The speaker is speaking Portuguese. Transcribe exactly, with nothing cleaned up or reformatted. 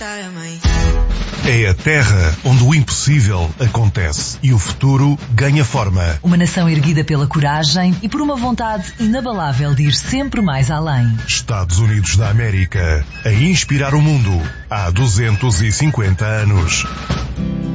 É a terra onde o impossível acontece e o futuro ganha forma. Uma nação erguida pela coragem e por uma vontade inabalável de ir sempre mais além. Estados Unidos da América, a inspirar o mundo há duzentos e cinquenta anos.